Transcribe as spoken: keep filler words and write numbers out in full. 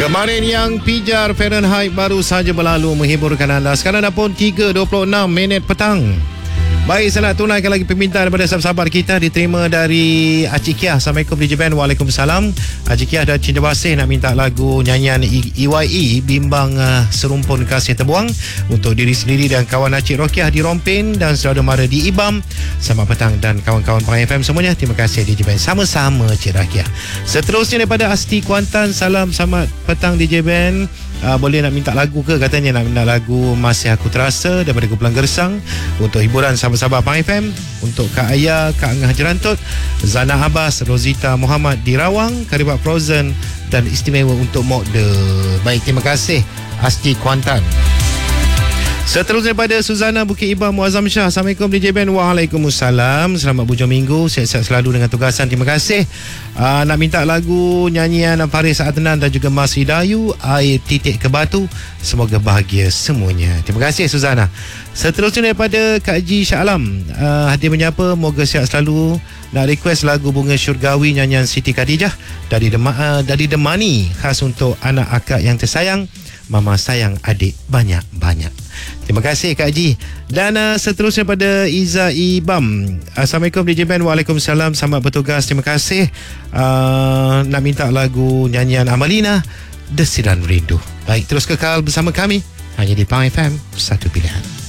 Kemarin yang pijar Fahrenheit baru saja berlalu menghiburkan anda. Sekarang dah pun tiga dua puluh enam minit petang. Baik, saya nak tunaikan lagi permintaan daripada sahabat-sahabat kita. Diterima dari Acik Kiah. Assalamualaikum D J Ben. Waalaikumsalam. Acik Kiah dah cinta basih nak minta lagu nyanyian E Y E Bimbang uh, Serumpun Kasih Terbuang untuk diri sendiri dan kawan Acik Rokiah di Rompin dan saudara mara di Ibam. Selamat petang dan kawan-kawan Pang F M semuanya. Terima kasih D J Ben. Sama-sama Cik Rokiah. Seterusnya daripada Asti Kuantan. Salam selamat petang D J Ben. Uh, boleh nak minta lagu ke? Katanya nak minta lagu Masih Aku Terasa daripada Kumpulan Gersang untuk hiburan sahabat-sahabat Pang F M, untuk Kak Ayah, Kak Angah Jerantut, Zana Abbas, Rosita Muhammad di Rawang, Karibat Frozen dan istimewa untuk Mokde. Baik, terima kasih Asti Kuantan. Seterusnya daripada Suzana Bukit Ibam Muazzam Shah. Assalamualaikum D J Ben. Waalaikumsalam. Selamat bujung minggu. Sihat-sihat selalu dengan tugasan. Terima kasih. uh, Nak minta lagu nyanyian Faris Adnan dan juga Mas Hidayu, Air Titik ke Batu. Semoga bahagia semuanya. Terima kasih Suzana. Seterusnya daripada Kak Ji Shah Alam, uh, hadiah menyapa, moga sihat selalu. Nak request lagu Bunga Syurgawi nyanyian Siti Khadijah dari Dema, uh, dari Demani, khas untuk anak akak yang tersayang. Mama sayang adik banyak-banyak. Terima kasih Kak Ji. Dan uh, seterusnya pada Iza Ibam. Assalamualaikum D J Ben. Waalaikumsalam. Selamat bertugas. Terima kasih. uh, Nak minta lagu nyanyian Amalina, Desiran Rindu. Baik, terus kekal bersama kami hanya di Pang F M, satu pilihan.